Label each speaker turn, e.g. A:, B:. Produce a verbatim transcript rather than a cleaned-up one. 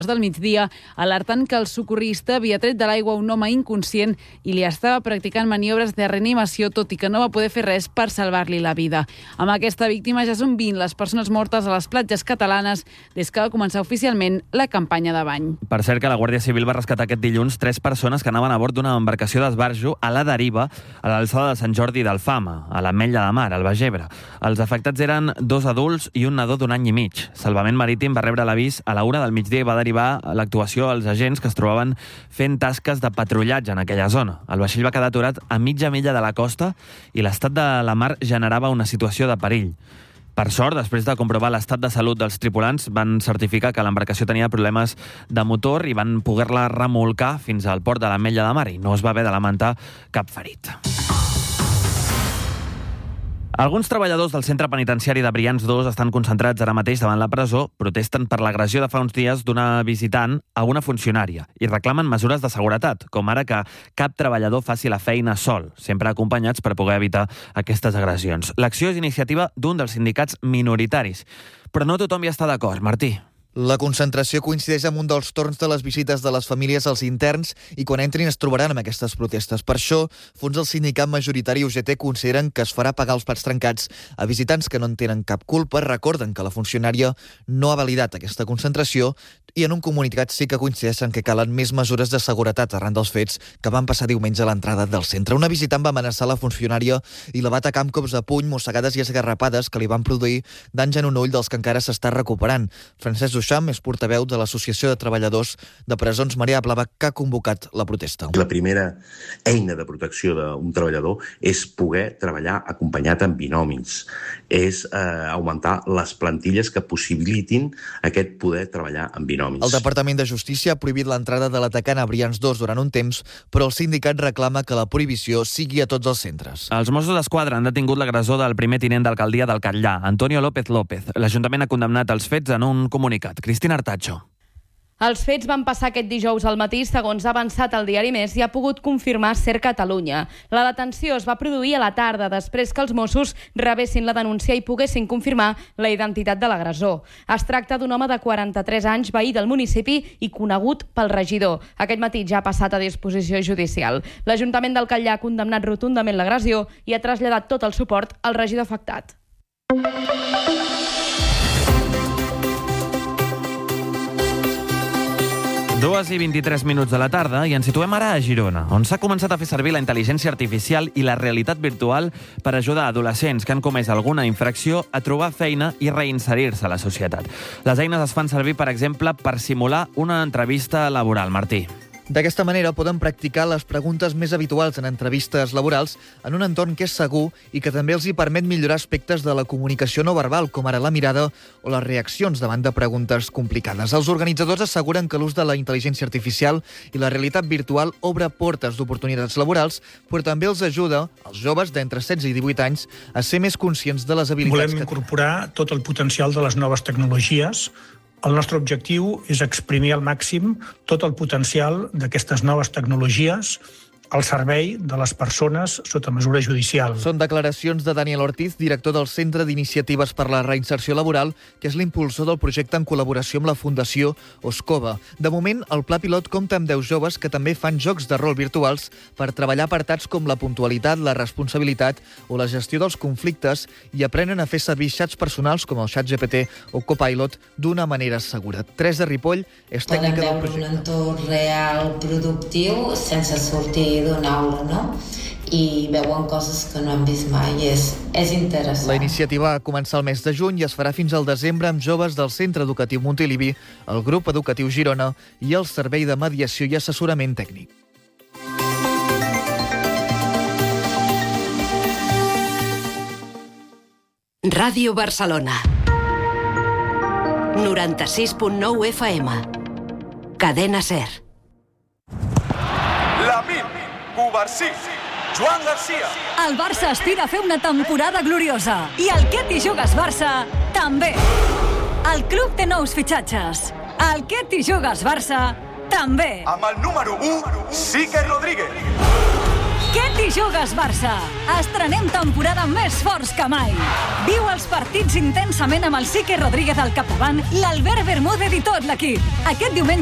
A: del migdia, alertant que el socorrista havia tret de l'aigua un home inconscient i li estava practicant maniobres de reanimació, tot i que no va poder fer res per salvar-li la vida. Amb aquesta víctima ja són vint les persones mortes a les platges catalanes des que va començar oficialment la campanya de bany.
B: Per cert, que la Guàrdia Civil va rescatar aquest dilluns tres persones que anaven a bord d'una embarcació d'esbarjo a la deriva a l'alçada de Sant Jordi d'Alfama, a l'Ametlla de Mar, al Baix Ebre. Els afectats eren dos adults i un nadó d'un any i mig. Salvament Marítim va rebre l'avís a la una del migdia i va derivar l'actuació als agents que es trobaven fent tasques de patrullatge en aquella zona. El vaixell va quedar aturat a mitja milla de la costa i l'estat de la mar generava una situació de perill. Per sort, després de comprovar l'estat de salut dels tripulants, van certificar que l'embarcació tenia problemes de motor i van poder-la remolcar fins al port de l'Ametlla de Mar i no es va haver de lamentar cap ferit. Alguns treballadors del centre penitenciari de Brians dos estan concentrats ara mateix davant la presó, protesten per l'agressió de fa uns dies d'una visitant a una funcionària i reclamen mesures de seguretat, com ara que cap treballador faci la feina sol, sempre acompanyats per poder evitar aquestes agressions. L'acció és iniciativa d'un dels sindicats minoritaris, però no tothom hi està d'acord. Martí.
C: La concentració coincideix amb un dels torns de les visites de les famílies als interns i quan entrin es trobaran amb aquestes protestes. Per això, fons del sindicat majoritari U G T consideren que es farà pagar els plats trencats a visitants que no en tenen cap culpa. Recorden que la funcionària no ha validat aquesta concentració i en un comunicat sí que coincideixen que calen més mesures de seguretat arran dels fets que van passar diumenge a l'entrada del centre. Una visitant va amenaçar la funcionària i la va atacar amb cops de puny, mossegades i esgarrapades que li van produir danys en un ull dels que encara s'està recuperant. Francesc Duchamp és portaveu de l'Associació de Treballadors de Presons Marea Blava que ha convocat la protesta.
D: La primera eina de protecció d'un treballador és poder treballar acompanyat amb binomis, és eh, augmentar les plantilles que possibilitin aquest poder treballar amb binomis.
C: El Departament de Justícia ha prohibit l'entrada de l'atacant a Brians dos durant un temps, però el sindicat reclama que la prohibició sigui a tots els centres.
B: Els Mossos d'Esquadra han detingut l'agressor del primer tinent d'alcaldia del Catllar, Antonio López López. L'Ajuntament ha condemnat els fets en un comunicat. Cristina Artacho.
E: Els fets van passar aquest dijous al matí, segons ha avançat el diari Més i ha pogut confirmar Ser Catalunya. La detenció es va produir a la tarda, després que els Mossos rebessin la denúncia i poguessin confirmar la identitat de l'agressor. Es tracta d'un home de quaranta-tres anys, veí del municipi i conegut pel regidor. Aquest matí ja ha passat a disposició judicial. L'Ajuntament del Catllar ha condemnat rotundament l'agressió i ha traslladat tot el suport al regidor afectat.
B: Dues i vint-i-tres minuts de la tarda i ens situem ara a Girona, on s'ha començat a fer servir la intel·ligència artificial i la realitat virtual per ajudar adolescents que han comès alguna infracció a trobar feina i reinserir-se a la societat. Les eines es fan servir, per exemple, per simular una entrevista laboral. Martí.
C: D'aquesta manera poden practicar les preguntes més habituals en entrevistes laborals en un entorn que és segur i que també els hi permet millorar aspectes de la comunicació no verbal, com ara la mirada o les reaccions davant de preguntes complicades. Els organitzadors asseguren que l'ús de la intel·ligència artificial i la realitat virtual obre portes d'oportunitats laborals, però també els ajuda, als joves d'entre setze i divuit anys, a ser més conscients de les habilitats
F: Volem
C: que...
F: incorporar tot el potencial de les noves tecnologies. El nostre objectiu és exprimir al màxim tot el potencial d'aquestes noves tecnologies al servei de les persones sota mesura judicial.
C: Són declaracions de Daniel Ortiz, director del Centre d'Iniciatives per la Reinserció Laboral, que és l'impulsor del projecte en col·laboració amb la Fundació Oscova. De moment, el pla pilot compta amb deu joves que també fan jocs de rol virtuals per treballar apartats com la puntualitat, la responsabilitat o la gestió dels conflictes i aprenen a fer servir xats personals com el ChatGPT o Copilot d'una manera segura. Teresa Ripoll és tècnica del projecte.
G: Podem veure un entorn real productiu sense sortir d'una aula, no? I veuen coses que no han vist mai. És, és interessant.
C: La iniciativa va començar el mes de juny i es farà fins al desembre amb joves del Centre Educatiu Montilivi, el Grup Educatiu Girona i el Servei de Mediació i Assessorament Tècnic.
H: Ràdio Barcelona noranta-sis punt nou F M. Cadena Ser.
I: Lamine Cubarsí, Joan Garcia.
J: El Barça aspira a fer una temporada gloriosa i el Que t'hi jugues Barça també. El club té nous fitxatges. El Que t'hi jugues Barça també.
I: Amb el número u, Sique Rodríguez.
J: Què t'hi jugues, Barça? Estrenem temporada més forts que mai. Viu els partits intensament amb el Sique Rodríguez al capdavant, l'Albert Bermúdez i tot l'equip. Aquest diumenge